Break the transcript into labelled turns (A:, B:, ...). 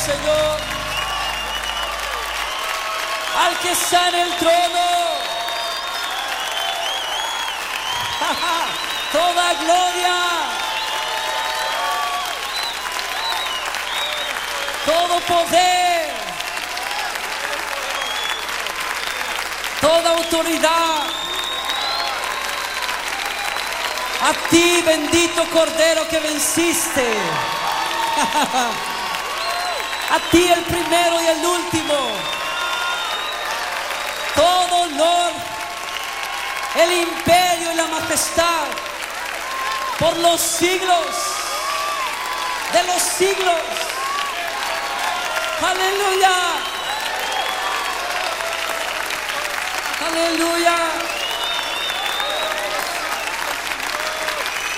A: Señor. Al que está en el trono. Toda gloria. Todo poder. Toda autoridad. A ti, bendito Cordero que venciste. A ti el primero y el último. Todo honor, el imperio y la majestad por los siglos de los siglos. Aleluya. Aleluya.